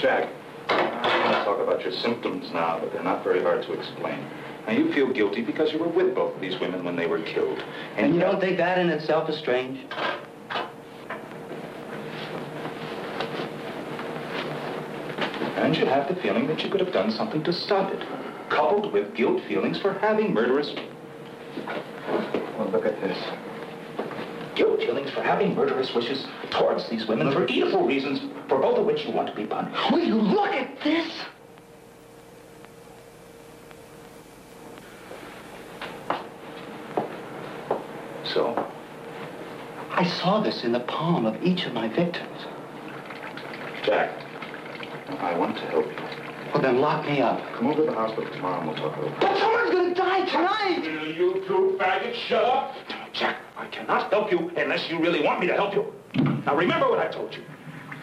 Jack, I want to talk about your symptoms now, but they're not very hard to explain. Now, you feel guilty because you were with both of these women when they were killed. And you don't think that in itself is strange? And you have the feeling that you could have done something to stop it, coupled with guilt feelings for having murderous... Well, look at this. Guilt feelings for having murderous wishes towards these women for evil reasons, for both of which you want to be punished. Will you look at this? So? I saw this in the palm of each of my victims. Jack, I want to help you. Well, then lock me up. Come over to the hospital tomorrow and we'll talk over. But someone's gonna die tonight! Will you two faggots shut up? Jack, I cannot help you unless you really want me to help you. Now remember what I told you.